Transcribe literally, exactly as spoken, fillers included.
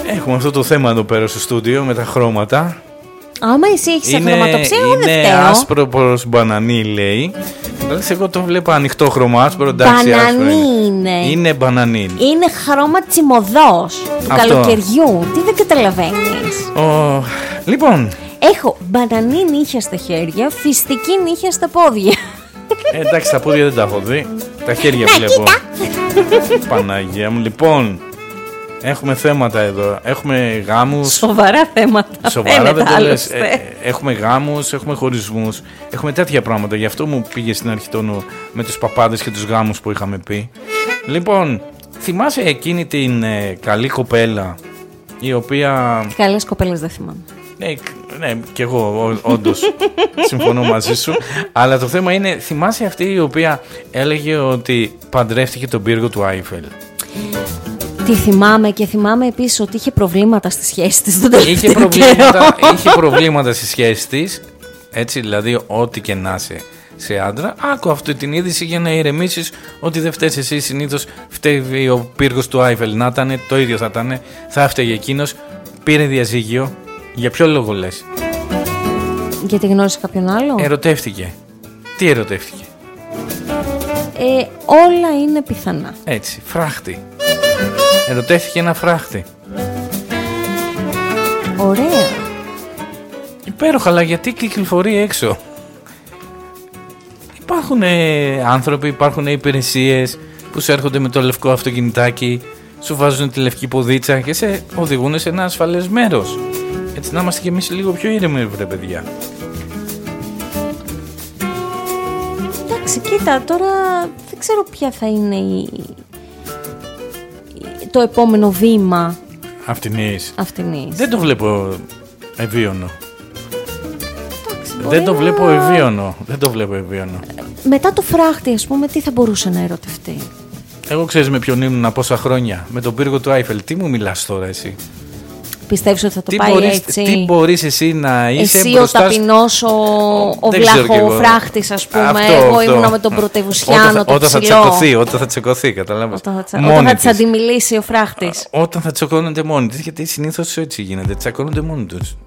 Έχουμε αυτό το θέμα εδώ πέρα στο στούντιο με τα χρώματα. Άμα εσύ έχεις αχρωματοψία, εγώ δεν φταίω. Είναι άσπρο προς μπανανί, λέει. Δηλαδή, εγώ το βλέπω ανοιχτό χρώμα, άσπρο, εντάξει. Μπανανί είναι. Είναι μπανανί. Είναι χρώμα τσιμωδός του αυτό. Καλοκαιριού. Τι δεν καταλαβαίνεις. Oh. Λοιπόν. Έχω μπανανί νύχια στα χέρια, φιστική νύχια στα πόδια. Ε, εντάξει, τα πόδια δεν τα έχω δει. Τα χέρια βλέπω. Παναγία μου, λοιπόν. Έχουμε θέματα εδώ. Έχουμε γάμους. Σοβαρά θέματα. Σοβαρά δεν το λες. Ε, έχουμε γάμους, έχουμε χωρισμούς. Έχουμε τέτοια πράγματα. Γι' αυτό μου πήγε στην αρχή το νου με τους παπάδες και τους γάμους που είχαμε πει. Λοιπόν, θυμάσαι εκείνη την ε, καλή κοπέλα η οποία. Καλές κοπέλες δεν θυμάμαι. Ναι, ναι, κι εγώ ό, όντως συμφωνώ μαζί σου. Αλλά το θέμα είναι, θυμάσαι αυτή η οποία έλεγε ότι παντρεύτηκε τον πύργο του Άιφελ? Τη θυμάμαι και θυμάμαι επίσης ότι είχε προβλήματα στη σχέση της. Είχε προβλήματα, είχε προβλήματα στη σχέση της. Έτσι, δηλαδή, ό,τι και να είσαι σε άντρα. Άκου αυτή την είδηση για να ηρεμήσεις ότι δεν φταίς εσύ. Συνήθως φταίει ο πύργος του Άιφελ. Να ήταν, το ίδιο θα ήταν. Θα έφταιγε εκείνος. Πήρε διαζύγιο. Για ποιο λόγο λες? Γιατί γνώρισε κάποιον άλλο? Ερωτεύτηκε. Τι ερωτεύτηκε? Ε, όλα είναι πιθανά. Έτσι, φράχτη. Ερωτεύτηκε ένα φράχτη. Ωραία. Υπέροχα, αλλά γιατί κυκλοφορεί έξω? Υπάρχουν ε, άνθρωποι, υπάρχουν υπηρεσίες που σου έρχονται με το λευκό αυτοκινητάκι, σου βάζουν τη λευκή ποδίτσα και σε οδηγούν σε ένα ασφαλές μέρος. Έτσι να είμαστε κι εμείς λίγο πιο ήρεμοι, βρε παιδιά. Εντάξει, κοίτα, τώρα δεν ξέρω ποια θα είναι η... το επόμενο βήμα Αυτινής. Αυτινής. Δεν το βλέπω ευίωνο. Εντάξει, Δεν το να... βλέπω ευίωνο. Δεν το βλέπω ευίωνο. Μετά το φράχτη, ας πούμε, τι θα μπορούσε να ερωτευτεί? Εγώ ξέρεις με ποιον ήμουν πόσα χρόνια? Με τον πύργο του Άιφελ. Τι μου μιλάς τώρα εσύ? Πιστεύεις ότι θα το τι πάει μπορείς, έτσι? Τι μπορείς εσύ να είσαι εσύ μπροστά... ο ταπεινός, ο, ο βλαχοφράχτης, ας πούμε. Αυτό, εγώ αυτό. ήμουνα με τον πρωτευουσιάνο, το όταν ψηλό. Θα τσακωθεί, όταν θα τσακωθεί, καταλάβεις. Όταν θα, τσα... όταν θα τις αντιμιλήσει ο φράχτης. Όταν θα τσακώνονται μόνοι τους, γιατί συνήθως έτσι γίνεται. Τσακώνονται μόνοι τους.